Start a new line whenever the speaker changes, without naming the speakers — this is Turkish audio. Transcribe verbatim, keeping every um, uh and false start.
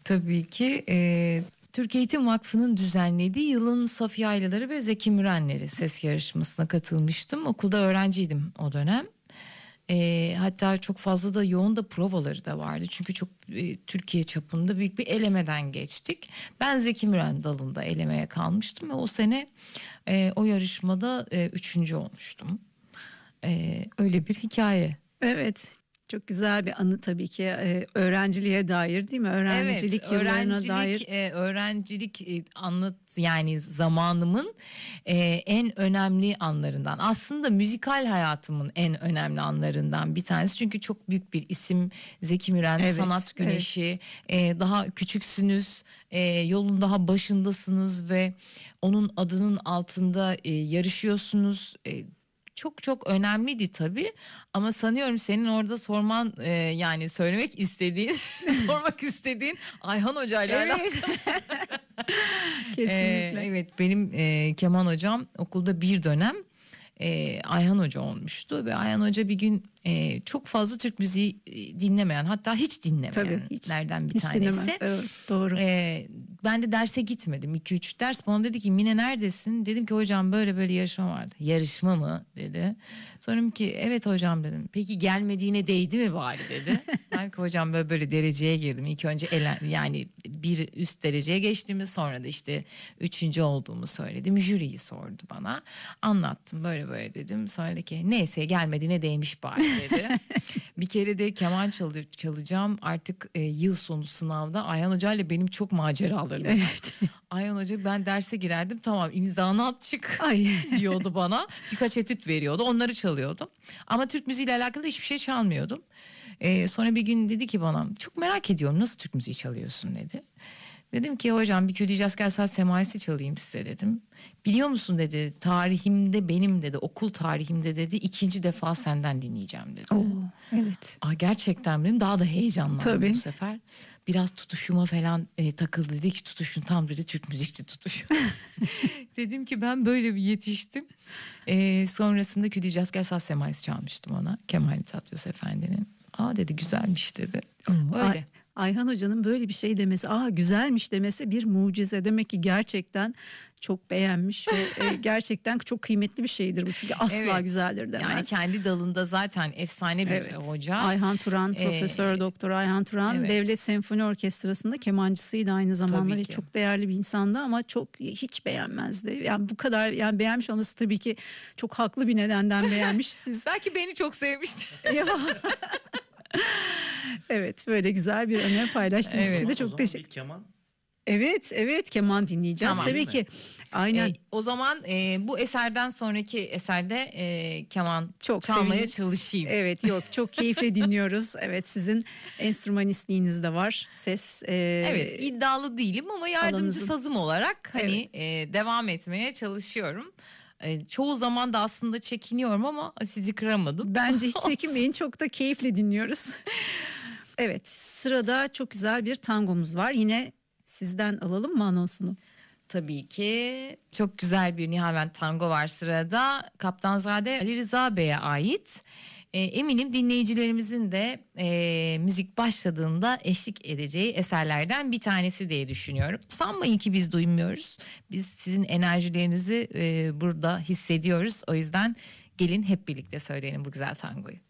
Tabii ki. E, Türk Eğitim Vakfı'nın düzenlediği yılın Safiye Aylaları ve Zeki Mürenleri ses yarışmasına katılmıştım. Okulda öğrenciydim o dönem. E, hatta çok fazla da yoğun da provaları da vardı. Çünkü çok e, Türkiye çapında büyük bir elemeden geçtik. Ben Zeki Müren dalında elemeye kalmıştım ve o sene e, o yarışmada e, üçüncü olmuştum. E, öyle bir hikaye.
Evet. Çok güzel bir anı tabii ki, ee, öğrenciliğe dair değil mi? Öğrencilik
Evet,
yıllarına
öğrencilik,
dair.
e, öğrencilik e, anlat yani zamanımın e, en önemli anlarından. Aslında müzikal hayatımın en önemli anlarından bir tanesi. Çünkü çok büyük bir isim Zeki Müren,
Evet,
sanat güneşi. E, daha küçüksünüz, e, yolun daha başındasınız ve onun adının altında e, yarışıyorsunuz. E, Çok çok önemliydi tabii, ama sanıyorum senin orada sorman e, yani söylemek istediğin sormak istediğin Ayhan Hoca ile
Evet.
alakalı. E,
Kesinlikle.
evet, benim e, keman hocam okulda bir dönem e, Ayhan Hoca olmuştu ve Ayhan Hoca bir gün e, çok fazla Türk müziği e, dinlemeyen, hatta hiç
Tabii hiç.
dinlemeyenlerden bir
Hiç dinlemez.
tanesi.
Evet, doğru.
E, ben de derse gitmedim, iki üç ders. Bana dedi ki Mine neredesin? Dedim ki hocam böyle böyle yarışma vardı. Yarışma mı dedi. Sonra dedim ki evet hocam dedim. Peki gelmediğine değdi mi bari dedi. Ben ki hocam böyle böyle dereceye girdim. İlk önce elen, yani bir üst dereceye geçtiğimi, sonra da işte üçüncü olduğumu söyledim. Jüriyi sordu bana. Anlattım böyle böyle dedim. Sonra dedi ki neyse gelmediğine değmiş bari dedi. Bir kere de keman çalı- çalacağım artık e, yıl sonu sınavda. Ayhan Hoca ile benim çok maceralarım var.
Evet.
Ayhan Hoca, ben derse girerdim, tamam imzanı at çık
Ay.
diyordu bana. Birkaç etüt veriyordu, onları çalıyordum. Ama Türk müziğiyle alakalı hiçbir şey çalmıyordum. E, sonra bir gün dedi ki bana çok merak ediyorum nasıl Türk müziği çalıyorsun dedi. Dedim ki hocam bir Külli Casker Saz Semaisi çalayım size dedim. Biliyor musun dedi, tarihimde benim dedi, okul tarihimde dedi ikinci defa senden dinleyeceğim dedi.
Oo, evet.
Aa, gerçekten benim daha da heyecanlandım
Tabii.
bu sefer. Biraz tutuşuma falan e, takıldı, dedi ki tutuşun tam dedi Türk müzikçi tutuşu. Dedim ki ben böyle bir yetiştim. E, sonrasında Külli Casker Saz Semaisi çalmıştım ona, Kemal Tatyos Efendi'nin. Aa dedi güzelmiş dedi. Öyle.
Ay, Ayhan Hoca'nın böyle bir şey demesi, aa güzelmiş demesi bir mucize. Demek ki gerçekten çok beğenmiş ve e, gerçekten çok kıymetli bir şeydir bu. Çünkü asla
Evet.
güzeldir demez.
Yani kendi dalında zaten efsane bir
Evet.
hoca.
Ayhan Turan,
Ee,
Profesör Doktor Ayhan Turan,
evet.
Devlet Senfoni Orkestrası'nda kemancısıydı aynı zamanda
Tabii
ve
ki.
çok değerli bir insandı ama çok hiç beğenmezdi. Yani bu kadar yani beğenmiş olması tabii ki çok haklı bir nedenden beğenmiş. Siz
Belki beni çok sevmişti.
ya. Evet, böyle güzel bir anı paylaştığınız
Evet.
için de
O
çok
zaman
teşekkür.
bir keman.
Evet, evet keman dinleyeceğiz
Tamam.
tabii
Değil
ki.
mi?
Aynen.
E, o zaman e, bu eserden sonraki eserde e, keman
Çok
çalmaya
sevindim.
çalışayım.
Evet, yok çok keyifle dinliyoruz. Evet, sizin enstrümanistliğiniz de var. Ses. e,
Evet, iddialı değilim ama yardımcı
alanınızın-
sazım olarak hani e, devam etmeye çalışıyorum. E, çoğu zaman da aslında çekiniyorum ama sizi kıramadım.
Bence hiç çekinmeyin, çok da keyifle dinliyoruz. Evet, sırada çok güzel bir tangomuz var. Yine sizden alalım mı anonsunu?
Tabii ki çok güzel bir Nihavent tango var sırada. Kaptanzade Ali Rıza Bey'e ait. E, eminim dinleyicilerimizin de e, müzik başladığında eşlik edeceği eserlerden bir tanesi diye düşünüyorum. Sanmayın ki biz duymuyoruz. Biz sizin enerjilerinizi e, burada hissediyoruz. O yüzden gelin hep birlikte söyleyelim bu güzel tangoyu.